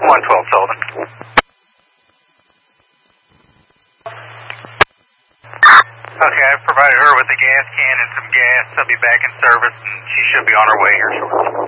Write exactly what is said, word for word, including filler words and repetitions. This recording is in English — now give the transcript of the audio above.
one twelve Sullivan. Okay, I've provided her with a gas can and some gas. I'll be back in service, and she should be on her way here shortly.